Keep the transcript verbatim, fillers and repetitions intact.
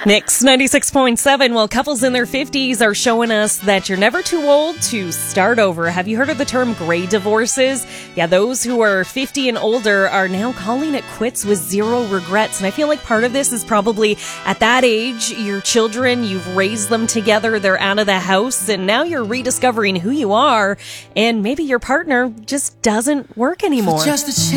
Nix ninety-six point seven. Well, couples in their fifties are showing us that you're never too old to start over. Have you heard of the term gray divorces? Yeah, those who are fifty and older are now calling it quits with zero regrets. And I feel like part of this is probably at that age, your children, you've raised them together, they're out of the house, and now you're rediscovering who you are, and maybe your partner just doesn't work anymore. Just a